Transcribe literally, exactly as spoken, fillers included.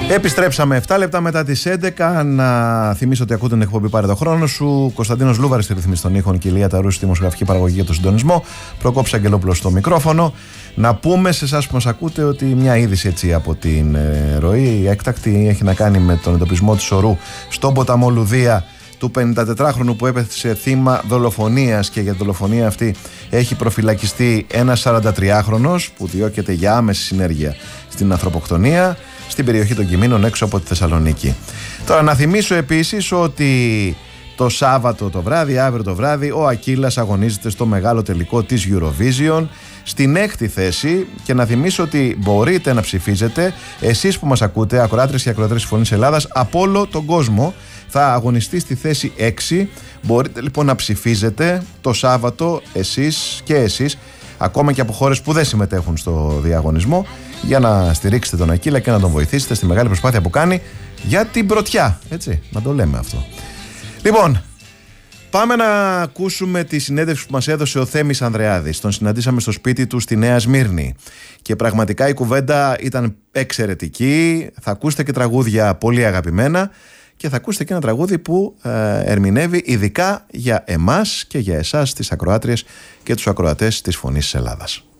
Επιστρέψαμε επτά λεπτά μετά τις έντεκα. Να θυμίσω ότι ακούτε την εκπομπή Πάρε το χρόνο σου. Κωνσταντίνος Λούβαρης στη ρυθμίση των ήχων και η Ηλία Ταρούση στη δημοσιογραφική παραγωγή για τον συντονισμό. Προκόπης Αγγελόπουλος στο μικρόφωνο. Να πούμε σε εσάς που μας ακούτε ότι μια είδηση έτσι από την ε, ροή έκτακτη έχει να κάνει με τον εντοπισμό του ορού στον ποταμό Λουδία του πενηντατετράχρονου που έπεσε θύμα δολοφονίας, και για τη δολοφονία αυτή έχει προφυλακιστεί ένας σαραντατριάχρονος που διώκεται για άμεση συνέργεια στην ανθρωποκτονία στην περιοχή των Κιμήνων έξω από τη Θεσσαλονίκη. Τώρα να θυμίσω επίσης ότι το Σάββατο το βράδυ, αύριο το βράδυ, ο Ακύλας αγωνίζεται στο μεγάλο τελικό της Eurovision στην έκτη θέση, και να θυμίσω ότι μπορείτε να ψηφίζετε εσείς που μας ακούτε, ακροάτρες και ακροατές της Φωνής Ελλάδας, από όλο τον κόσμο. Θα αγωνιστεί στη θέση έξι. Μπορείτε λοιπόν να ψηφίζετε το Σάββατο εσείς και εσείς, ακόμα και από χώρες που δεν συμμετέχουν στο διαγωνισμό, για να στηρίξετε τον Ακύλα και να τον βοηθήσετε στη μεγάλη προσπάθεια που κάνει για την πρωτιά. Έτσι, να το λέμε αυτό. Λοιπόν, πάμε να ακούσουμε τη συνέντευξη που μας έδωσε ο Θέμης Ανδρεάδης. Τον συναντήσαμε στο σπίτι του στη Νέα Σμύρνη και πραγματικά η κουβέντα ήταν εξαιρετική. Θα ακούσετε και τραγούδια πολύ αγαπημένα και θα ακούσετε και ένα τραγούδι που ε, ερμηνεύει ειδικά για εμάς και για εσάς τις ακροάτριες και τους ακροατές της Φωνής της Ελλάδας.